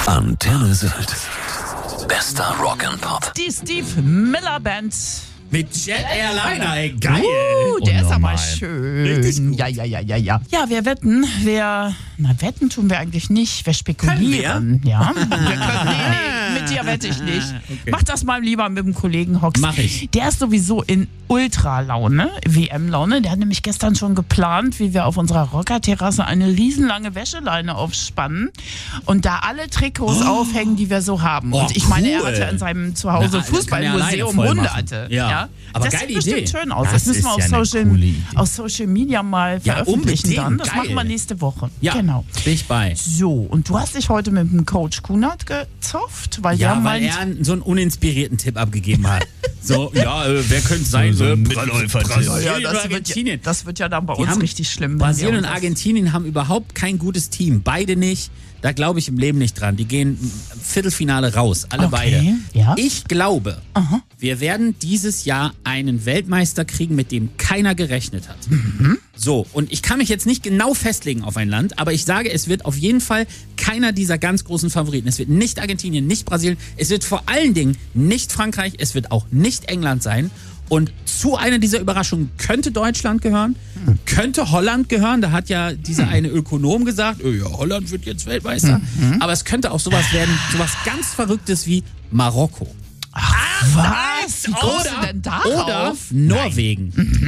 Antenne Sylt. Bester Rock and Pop. Die Steve Miller Band. Mit Jet Airliner, ey, geil. Der ist aber Unnormal. schön. Richtig gut. Ja. Ja, wir wetten. Wetten tun wir eigentlich nicht. Wir spekulieren. Ja. Wir können, nee, mit dir wette ich nicht. Okay. Mach das mal lieber mit dem Kollegen Hox. Mach ich. Der ist sowieso in Ultra-Laune, WM-Laune. Der hat nämlich gestern schon geplant, wie wir auf unserer Rockerterrasse eine riesenlange Wäscheleine aufspannen und da alle Trikots aufhängen, die wir so haben. Oh, Und ich meine, er cool. hatte in seinem Zuhause Na, das kann er alleine Fußballmuseum voll machen. Hunderte. Ja. Aber das geile sieht bestimmt Idee. schön aus. Das Das müssen ist wir ja eine coole Idee. auf Social Media mal Ja, veröffentlichen unbedingt. dann. Das Geil. machen wir nächste Woche. Ja, Genau. bin ich bei. So, und du hast dich heute mit dem Coach Kunert gezofft, weil Ja, der weil meint, er so einen uninspirierten Tipp abgegeben hat. So, wer könnte es sein? So ein Brasilien ja, oder Argentinien. das wird ja dann bei Die uns haben- richtig schlimm. wenn Brasilien wir und uns das- Argentinien haben überhaupt kein gutes Team. Beide nicht. Da glaube ich im Leben nicht dran. Die gehen Viertelfinale raus. Alle Okay, beide. ja. Ich glaube, wir werden dieses Jahr einen Weltmeister kriegen, mit dem keiner gerechnet hat. So, und ich kann mich jetzt nicht genau festlegen auf ein Land, aber ich sage, es wird auf jeden Fall keiner dieser ganz großen Favoriten. Es wird nicht Argentinien, nicht Brasilien. Es wird vor allen Dingen nicht Frankreich. Es wird auch nicht England sein. Und zu einer dieser Überraschungen könnte Deutschland gehören, könnte Holland gehören. Da hat ja dieser eine Ökonom gesagt, ja, Holland wird jetzt Weltmeister. Aber es könnte auch sowas werden, sowas ganz Verrücktes wie Marokko. Was? Wie kommst du denn darauf? Oder Norwegen.